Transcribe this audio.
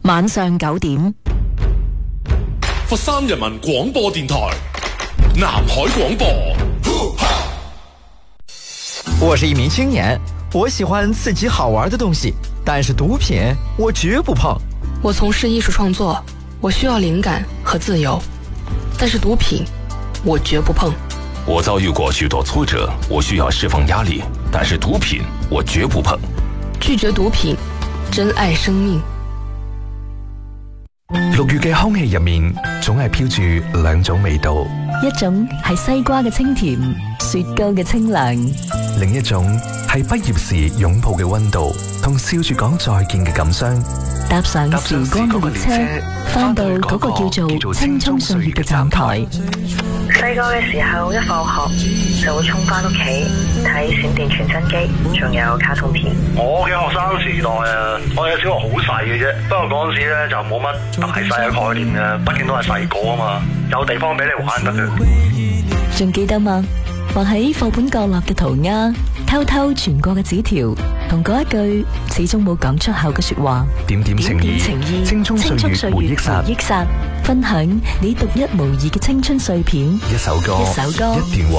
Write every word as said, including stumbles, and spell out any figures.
晚上九點。 佛山人民廣播電台南海廣播。 我是一名青年，我喜歡刺激好玩的東西，但是毒品我絕不碰。 我從事藝術創作，我需要靈感和自由，但是毒品我絕不碰。 我遭遇過許多挫折，我需要釋放壓力，但是毒品我絕不碰。 拒絕毒品，珍愛生命。 六月嘅空氣入面總係飄住兩種味道， 一種係西瓜嘅清甜，雪糕嘅清涼， 另一種係畢業時擁抱嘅溫度同笑住講再見嘅感傷。 搭上時光嘅列車，翻到嗰個叫做青葱歲月嘅站台。 細個嘅時候，一放學就會衝翻屋企睇閃電傳真機，仲有卡通片。 我嘅學生時代啊，我嘅小學好細嘅啫，不過嗰陣時咧就冇乜大細嘅概念嘅，畢竟都係細個啊嘛，有地方俾你玩得嘅。 仲記得嗎？畫喺課本角落嘅塗鴉，偷偷傳過嘅紙條，同嗰一句始終冇講出口嘅說話， 點點情意，青葱歲月回憶殺， 分享你獨一無二嘅青春碎片。 一首歌， 一首歌， 一段